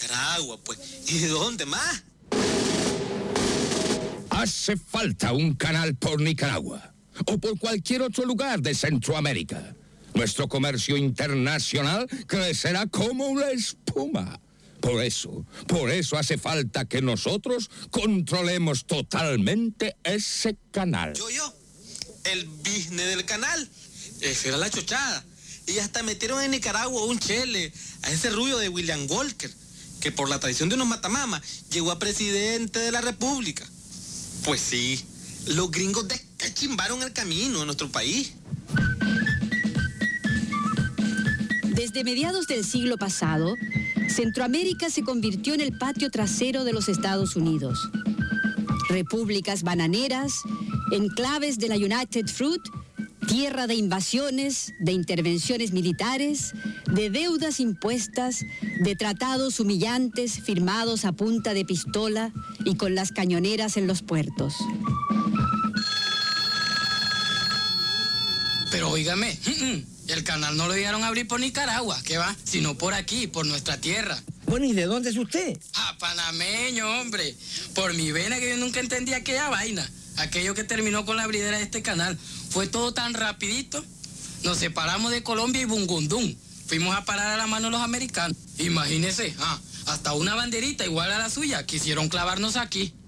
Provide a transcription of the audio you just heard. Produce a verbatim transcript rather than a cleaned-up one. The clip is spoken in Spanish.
Nicaragua, pues. ¿Y de dónde más? Hace falta un canal por Nicaragua o por cualquier otro lugar de Centroamérica. Nuestro comercio internacional crecerá como la espuma. Por eso, por eso hace falta que nosotros controlemos totalmente ese canal. Yo, yo, el business del canal. Esa era la chochada. Y hasta metieron en Nicaragua un chele, a ese rubio de William Walker, que por la traición de unos matamamas llegó a presidente de la República. Pues sí, los gringos descachimbaron el camino en nuestro país. Desde mediados del siglo pasado, Centroamérica se convirtió en el patio trasero de los Estados Unidos. Repúblicas bananeras, enclaves de la United Fruit, tierra de invasiones, de intervenciones militares, de deudas impuestas, de tratados humillantes firmados a punta de pistola y con las cañoneras en los puertos. Pero óigame, el canal no lo llegaron a abrir por Nicaragua, ¿qué va? Sino por aquí, por nuestra tierra. Bueno, ¿y de dónde es usted? Ah, panameño, hombre. Por mi vena que yo nunca entendí aquella vaina. Aquello que terminó con la abridera de este canal. Fue todo tan rapidito. Nos separamos de Colombia y Bungundún. Fuimos a parar a la mano los americanos. Imagínese, ah, hasta una banderita igual a la suya quisieron clavarnos aquí.